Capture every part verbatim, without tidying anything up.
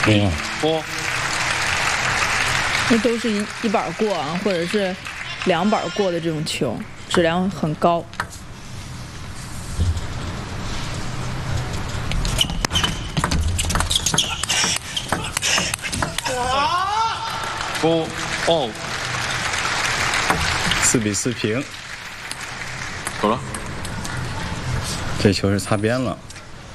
哇， 过， 那都是一一板过啊，或者是两板过的这种球，质量很高。 过哦， 四比四平。 走了。 这球是擦边了。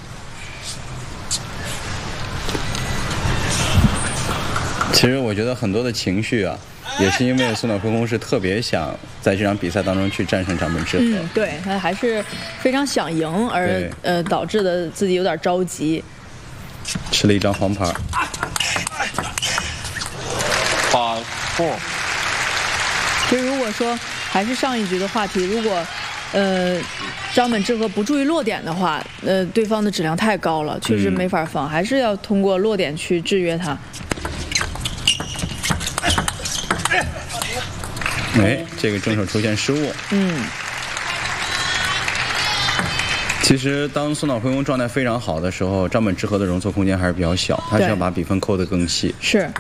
其实我觉得很多的情绪啊，也是因为松岛辉空是特别想在这场比赛当中去战胜长本智和。 嗯，对，他还是非常想赢，而呃导致的自己有点着急， 吃了一张黄牌。 八过。 其实如果说还是上一局的话题，如果呃张本智和不注意落点的话，呃对方的质量太高了，确实没法防，嗯、还是要通过落点去制约他。 哎，这个正手出现失误。 嗯。 其实当松岛辉空状态非常好的时候，张本智和的容错空间还是比较小，他是要把比分扣得更细。 是。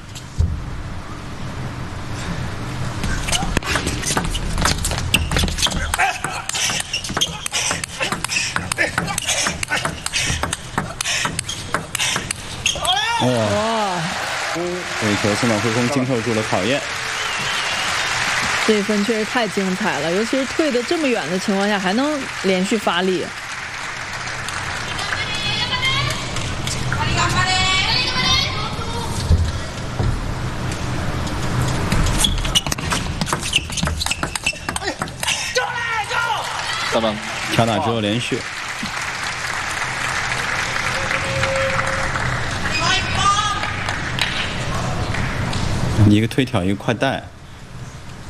哇！这一球松岛辉空经受住了考验。 这一分确实太精彩了，尤其是退得这么远的情况下，还能连续发力。 大棒， 强打之后连续。一个推挑，一个快带。